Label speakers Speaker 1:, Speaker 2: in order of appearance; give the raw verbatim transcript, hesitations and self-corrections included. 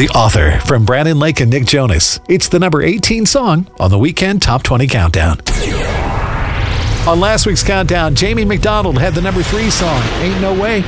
Speaker 1: The Author from Brandon Lake and Nick Jonas. It's the number eighteen song on the Weekend Top twenty Countdown. On last week's countdown, Jamie McDonald had the number three song, Ain't No Way.